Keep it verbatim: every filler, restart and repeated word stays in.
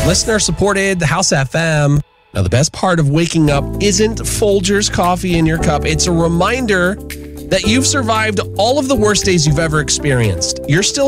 Listener supported House F M. Now, the best part of waking up isn't Folgers coffee in your cup. It's a reminder that you've survived all of the worst days you've ever experienced. You're still